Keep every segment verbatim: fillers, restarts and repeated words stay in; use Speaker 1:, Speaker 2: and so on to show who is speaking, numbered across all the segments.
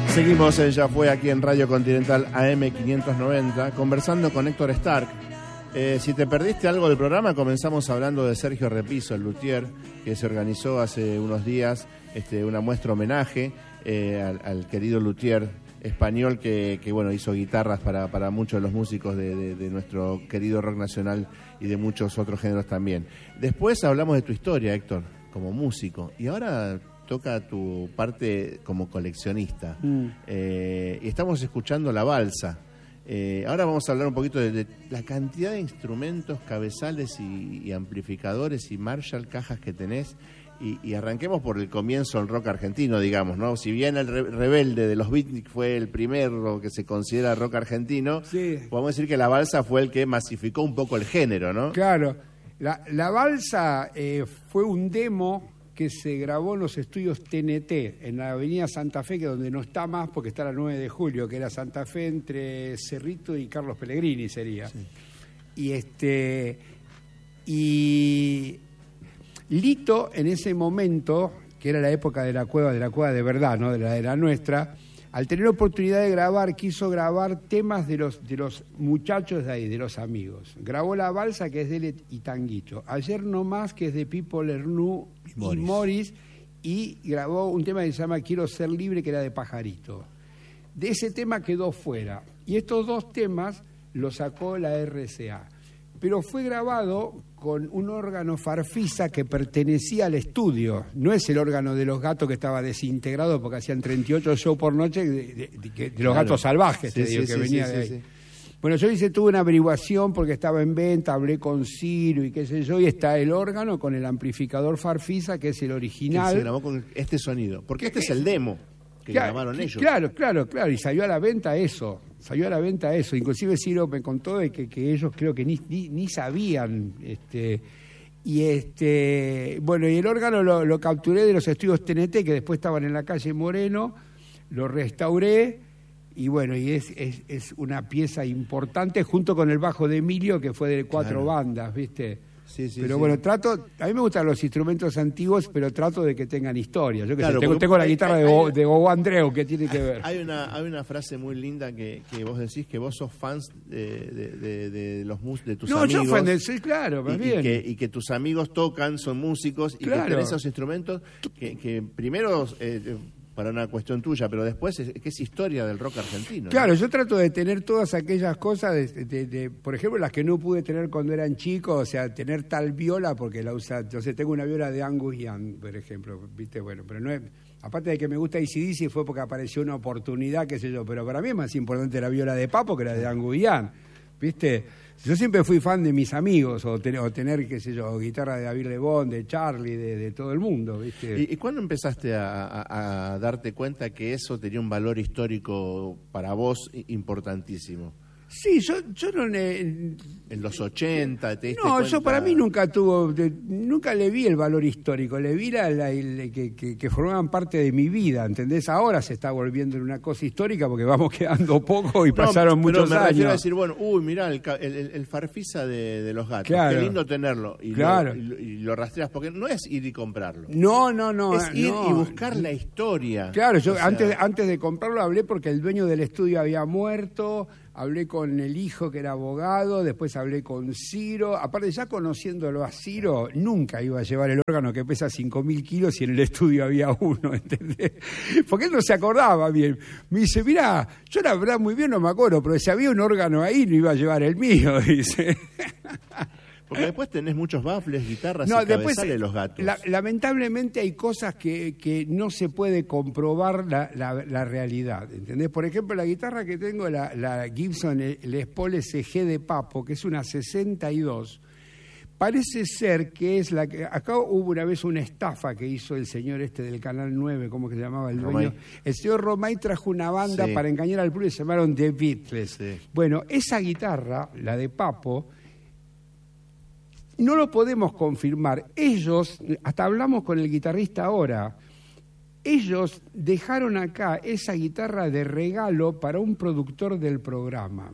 Speaker 1: Seguimos en Ya Fue aquí en Radio Continental A M quinientos noventa, conversando con Héctor Stark. Eh, si te perdiste algo del programa, comenzamos hablando de Sergio Repiso, el luthier, que se organizó hace unos días este, una muestra homenaje eh, al, al querido luthier español que, que bueno, hizo guitarras para, para muchos de los músicos de, de, de nuestro querido rock nacional y de muchos otros géneros también. Después hablamos de tu historia, Héctor, como músico, y ahora toca tu parte como coleccionista. Mm. Eh, y estamos escuchando La Balsa. Eh, ahora vamos a hablar un poquito de, de la cantidad de instrumentos, cabezales y, y amplificadores y Marshall, cajas que tenés. Y, y arranquemos por el comienzo del rock argentino, digamos, ¿no? Si bien el Re Rebelde de los Beatniks fue el primero que se considera rock argentino, sí, podemos decir que La Balsa fue el que masificó un poco el género, ¿no?
Speaker 2: Claro. La, la Balsa eh, fue un demo que se grabó en los estudios T N T, en la avenida Santa Fe, que donde no está más porque está la nueve de julio, que era Santa Fe entre Cerrito y Carlos Pellegrini sería. Sí. Y este y Lito en ese momento, que era la época de la cueva, de la cueva de verdad, ¿no? De la de la nuestra, al tener oportunidad de grabar, quiso grabar temas de los, de los muchachos de ahí, de los amigos. Grabó La Balsa, que es de él y Tanguito. Ayer No Más, que es de Pipo Lernoux y Morris. y Morris. Y grabó un tema que se llama Quiero Ser Libre, que era de Pajarito. De ese tema quedó fuera. Y estos dos temas los sacó la R C A. Pero fue grabado con un órgano Farfisa que pertenecía al estudio. No es el órgano de Los Gatos que estaba desintegrado porque hacían treinta y ocho shows por noche de, de, de, de, de Los claro. Gatos Salvajes, sí, te digo, sí, que sí, venía sí, de ahí. Sí, sí. Bueno, yo hice, tuve una averiguación porque estaba en venta, hablé con Ciro y qué sé yo, y está el órgano con el amplificador Farfisa, que es el original.
Speaker 1: Que se grabó con este sonido, porque este es el demo que claro, grabaron ellos.
Speaker 2: Claro, claro, claro, y salió a la venta eso. Salió a la venta eso, inclusive Ciro me contó de que, que ellos creo que ni, ni, ni sabían, este, y este, bueno, y el órgano lo, lo capturé de los estudios T N T, que después estaban en la calle Moreno, lo restauré, y bueno, y es, es, es una pieza importante, junto con el bajo de Emilio, que fue de cuatro claro. bandas, ¿viste? Sí, sí, pero sí. bueno, trato, a mí me gustan los instrumentos antiguos, pero trato de que tengan historia. Yo que claro, sé, tengo, tengo la guitarra hay, de, Bo, hay, de Bobo Andreu, que tiene que ver.
Speaker 1: Hay una, hay una frase muy linda que, que vos decís, que vos sos fans de, de, de, de los mus, de tus
Speaker 2: no,
Speaker 1: amigos.
Speaker 2: No, yo fan de, sí, claro, más
Speaker 1: y,
Speaker 2: bien.
Speaker 1: Y que, y que tus amigos tocan, son músicos, y claro. que tenés esos instrumentos que, que primero... Eh, para una cuestión tuya, pero después es, que es historia del rock argentino.
Speaker 2: Claro,
Speaker 1: ¿no?
Speaker 2: Yo trato de tener todas aquellas cosas, de, de, de, por ejemplo, las que no pude tener cuando eran chicos, o sea, tener tal viola, porque la usa, yo sé, tengo una viola de Angus Young, por ejemplo, viste, bueno, pero no es, aparte de que me gusta A C D C, fue porque apareció una oportunidad, qué sé yo, pero para mí es más importante la viola de Papo que la de Angus Young, viste. Yo siempre fui fan de mis amigos, o tener, o tener qué sé yo, guitarra de David Lebón, de Charlie, de, de todo el mundo, ¿viste?
Speaker 1: ¿Y, y cuándo empezaste a, a, a darte cuenta que eso tenía un valor histórico para vos importantísimo?
Speaker 2: Sí, yo, yo no... Le,
Speaker 1: en los ochenta, ¿te diste
Speaker 2: No,
Speaker 1: cuenta?
Speaker 2: yo para mí nunca tuvo... De, nunca le vi el valor histórico, le vi la, la, el, que, que, que formaban parte de mi vida, ¿entendés? Ahora se está volviendo en una cosa histórica porque vamos quedando poco y no, pasaron muchos
Speaker 1: pero me
Speaker 2: años.
Speaker 1: refiero a decir, bueno, uy, mirá, el, el, el Farfisa de, de Los Gatos, claro. Qué lindo tenerlo. Y,
Speaker 2: claro.
Speaker 1: lo, y, y lo rastreas, porque no es ir y comprarlo.
Speaker 2: No, no, no.
Speaker 1: Es ir
Speaker 2: no.
Speaker 1: y buscar la historia.
Speaker 2: Claro, yo sea... antes, antes de comprarlo hablé porque el dueño del estudio había muerto... Hablé con el hijo que era abogado, después hablé con Ciro. Aparte, ya conociéndolo a Ciro, nunca iba a llevar el órgano que pesa cinco mil kilos y en el estudio había uno, ¿entendés? Porque él no se acordaba bien. Me dice, mirá, yo la verdad muy bien no me acuerdo, pero si había un órgano ahí no iba a llevar el mío, dice.
Speaker 1: Porque después tenés muchos baffles, guitarras
Speaker 2: no,
Speaker 1: y
Speaker 2: después,
Speaker 1: cabezales de Los Gatos.
Speaker 2: La, lamentablemente hay cosas que, que no se puede comprobar la, la, la realidad, ¿entendés? Por ejemplo, la guitarra que tengo, la, la Gibson Les Paul S G de Papo, que es una sesenta y dos, parece ser que es la que... Acá hubo una vez una estafa que hizo el señor este del Canal nueve, ¿cómo que se llamaba el dueño? Romay. El señor Romay trajo una banda sí. para engañar al público y se llamaron The Beatles. Sí. Bueno, esa guitarra, la de Papo... No lo podemos confirmar. Ellos, hasta hablamos con el guitarrista ahora, ellos dejaron acá esa guitarra de regalo para un productor del programa.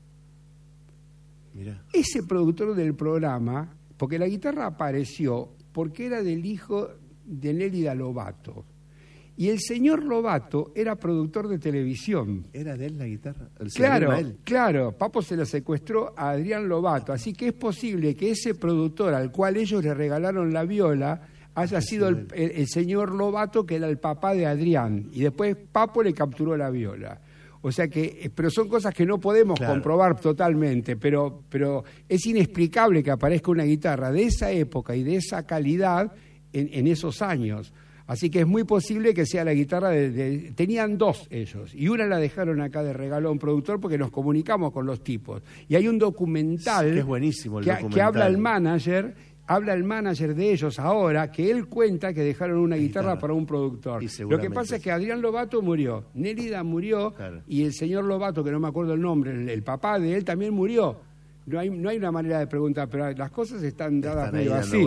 Speaker 2: Mirá. Ese productor del programa, porque la guitarra apareció porque era del hijo de Nélida Lobato. Y el señor Lobato era productor de televisión.
Speaker 1: ¿Era de él la guitarra? ¿El
Speaker 2: Claro,
Speaker 1: él?
Speaker 2: claro. Papo se la secuestró a Adrián Lobato. Así que es posible que ese productor al cual ellos le regalaron la viola haya sido el, el, el señor Lobato, que era el papá de Adrián. Y después Papo le capturó la viola. O sea que, pero son cosas que no podemos claro. comprobar totalmente, pero, pero es inexplicable que aparezca una guitarra de esa época y de esa calidad en, en esos años. Así que es muy posible que sea la guitarra de, de... Tenían dos ellos, y una la dejaron acá de regalo a un productor porque nos comunicamos con los tipos. Y hay un documental,
Speaker 1: sí, que es buenísimo el
Speaker 2: que,
Speaker 1: documental.
Speaker 2: que habla el manager, habla el manager de ellos ahora, que él cuenta que dejaron una guitarra, guitarra para un productor. Lo que pasa es que Adrián Lobato murió, Nélida murió, claro. y el señor Lobato, que no me acuerdo el nombre, el, el papá de él también murió. No hay, no hay una manera de preguntar, pero las cosas están dadas muy así.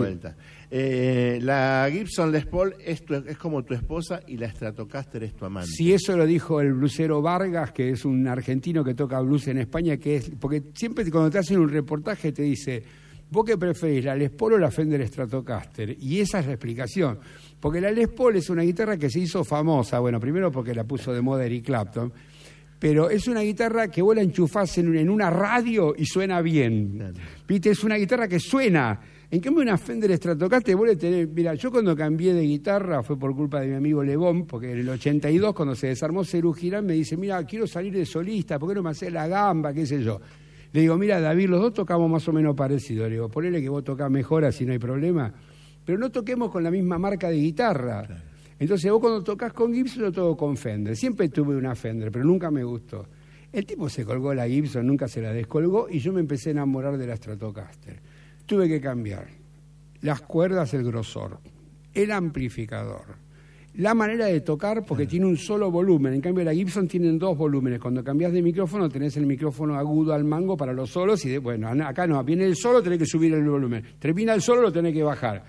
Speaker 1: Eh, la Gibson Les Paul es, tu, es como tu esposa y la Stratocaster es tu amante.
Speaker 2: Sí, eso lo dijo el blusero Vargas, que es un argentino que toca blues en España, que es porque siempre cuando te hacen un reportaje te dice, ¿vos qué preferís, la Les Paul o la Fender Stratocaster? Y esa es la explicación. Porque la Les Paul es una guitarra que se hizo famosa, bueno, primero porque la puso de moda Eric Clapton, pero es una guitarra que vos la enchufás en, en una radio y suena bien. Claro. ¿Viste? Es una guitarra que suena. En cambio, una Fender Stratocaster, vos le tenés... Mira, yo cuando cambié de guitarra fue por culpa de mi amigo Lebón, porque en el ochenta y dos, cuando se desarmó Cerú Girán, me dice, mira, quiero salir de solista, ¿por qué no me haces la gamba, qué sé yo? Le digo, mira, David, los dos tocamos más o menos parecido. Le digo, ponele que vos tocás mejor, así no hay problema. Pero no toquemos con la misma marca de guitarra. Claro. Entonces vos cuando tocas con Gibson, yo toco con Fender. Siempre tuve una Fender, pero nunca me gustó. El tipo se colgó la Gibson, nunca se la descolgó, y yo me empecé a enamorar de la Stratocaster. Tuve que cambiar las cuerdas, el grosor, el amplificador, la manera de tocar, porque tiene un solo volumen. En cambio, la Gibson tiene dos volúmenes. Cuando cambias de micrófono, tenés el micrófono agudo al mango para los solos, y de, bueno, acá no, viene el solo, tenés que subir el volumen. Termina el solo, lo tenés que bajar.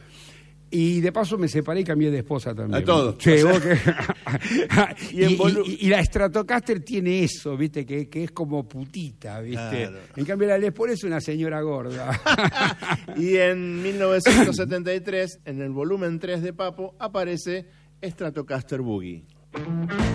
Speaker 2: Y de paso me separé y cambié de esposa también.
Speaker 1: A todos.
Speaker 2: Che, o sea... que... y, y,
Speaker 1: volu...
Speaker 2: y, y la Stratocaster tiene eso, ¿viste? Que, que es como putita, ¿viste? Claro. En cambio la Les Paul es una señora gorda.
Speaker 1: Y en mil novecientos setenta y tres, en el volumen tres de Papo, aparece Stratocaster Boogie.